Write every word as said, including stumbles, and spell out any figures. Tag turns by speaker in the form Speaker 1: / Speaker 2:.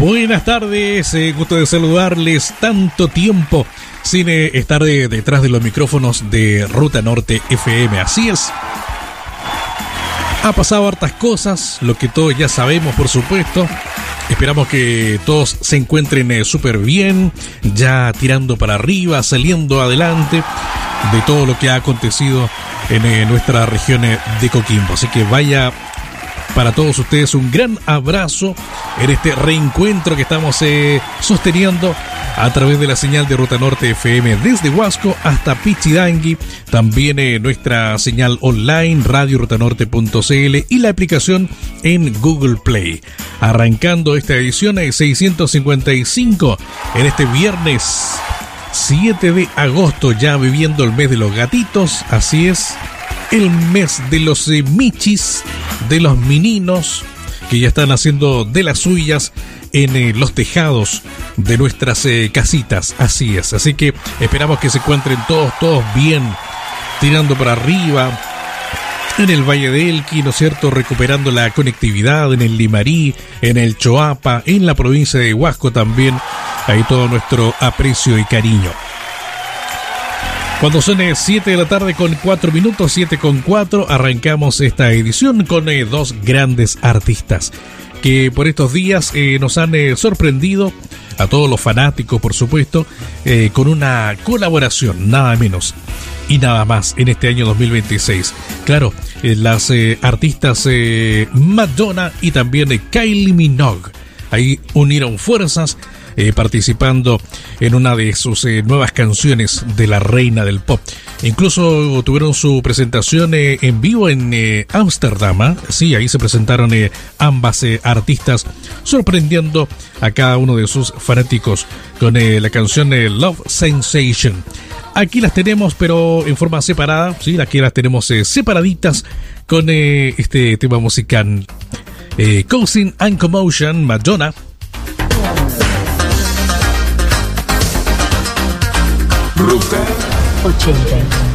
Speaker 1: Buenas tardes, eh, gusto de saludarles. Tanto tiempo sin eh, estar de, detrás de los micrófonos de Ruta Norte F M. Así es. Ha pasado hartas cosas, lo que todos ya sabemos, por supuesto. Esperamos que todos se encuentren eh, súper bien, ya tirando para arriba, saliendo adelante de todo lo que ha acontecido en eh, nuestra región eh, de Coquimbo. Así que vaya para todos ustedes un gran abrazo en este reencuentro que estamos eh, sosteniendo a través de la señal de Ruta Norte F M desde Huasco hasta Pichidangui, también eh, nuestra señal online radio rutanorte punto c l y la aplicación en Google Play. Arrancando esta edición eh, seiscientos cincuenta y cinco en este viernes siete de agosto, ya viviendo el mes de los gatitos, así es, el mes de los eh, michis, de los meninos que ya están haciendo de las suyas en eh, los tejados de nuestras eh, casitas, así es. Así que esperamos que se encuentren todos, todos bien, tirando para arriba en el Valle de Elqui, ¿no es cierto?, recuperando la conectividad en el Limarí, en el Choapa, en la provincia de Huasco también. Ahí todo nuestro aprecio y cariño. Cuando son siete de la tarde con cuatro minutos, siete con cuatro, arrancamos esta edición con eh, dos grandes artistas que por estos días eh, nos han eh, sorprendido a todos los fanáticos, por supuesto, eh, con una colaboración, nada menos y nada más, en este año dos mil veintiséis. Claro, eh, las eh, artistas eh, Madonna y también eh, Kylie Minogue. Ahí unieron fuerzas, Eh, participando en una de sus eh, nuevas canciones de la reina del pop. Incluso tuvieron su presentación eh, en vivo en Ámsterdam. Eh, sí, ahí se presentaron eh, ambas eh, artistas, sorprendiendo a cada uno de sus fanáticos con eh, la canción eh, Love Sensation. Aquí las tenemos, pero en forma separada. Sí, aquí las tenemos eh, separaditas con eh, este tema musical. Eh, Cousin and Commotion, Madonna.
Speaker 2: Ruta
Speaker 3: ochenta.